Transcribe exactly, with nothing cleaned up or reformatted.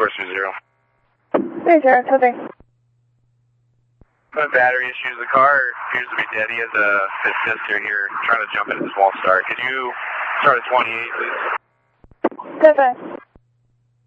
course three zero. three zero, totally. My battery issues. The car appears to be dead. He has a his sister here trying to jump into the small start. Could you start at twenty-eight, please? Definitely.